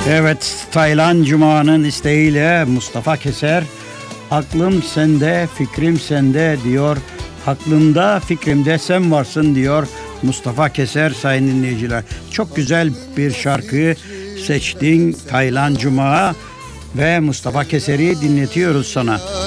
Evet, Taylan Cuma'nın isteğiyle Mustafa Keser, aklım sende, fikrim sende diyor. Aklımda, fikrimde sen varsın diyor Mustafa Keser sayın dinleyiciler. Çok güzel bir şarkı seçtin Taylan Cuma ve Mustafa Keser'i dinletiyoruz sana.